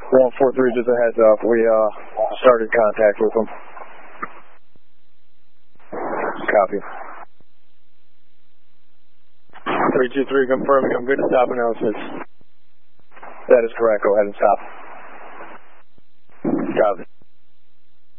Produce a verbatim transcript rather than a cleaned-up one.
one four three, just a heads up. We uh, started contact with them. Copy. three two three confirming. I'm good to stop announcements. That is correct. Go ahead and stop. Copy.